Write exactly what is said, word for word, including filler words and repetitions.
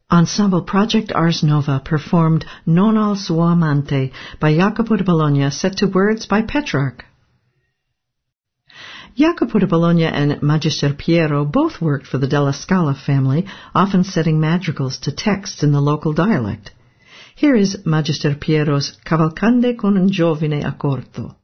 Ensemble Project Ars Nova performed Non al suo amante by Jacopo di Bologna, set to words by Petrarch. Jacopo di Bologna and Magister Piero both worked for the Della Scala family, often setting madrigals to text in the local dialect. Here is Magister Piero's Cavalcande con un giovine a corto.